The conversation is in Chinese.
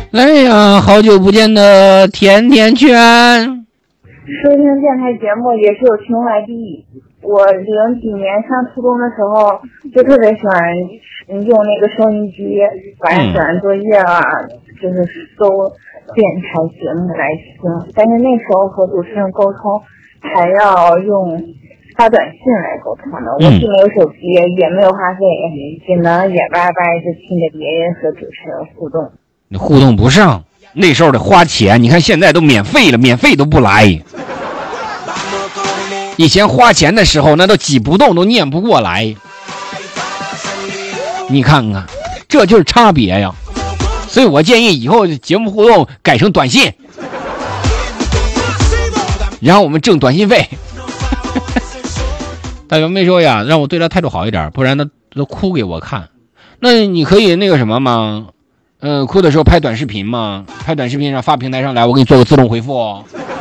哎呀，好久不见的甜甜圈。 收听电台节目也是有情怀的。我零几年上初中的时候，就特别喜欢用那个收音机，晚上写完作业啊，就是搜电台节目来听。但是那时候和主持人沟通，还要用发短信来沟通的。我既没有手机，也没有话费，只能眼巴巴就听着别人和主持人互动。 你互动不上，那时候得花钱。你看现在都免费了，免费都不来。以前花钱的时候，那都挤不动，都念不过来。你看看，这就是差别呀。所以我建议以后节目互动改成短信，然后我们挣短信费。大表妹说呀，让我对他态度好一点，不然他都哭给我看。那你可以那个什么吗？哭的时候拍短视频嘛，拍短视频上发平台上来，我给你做个自动回复哦。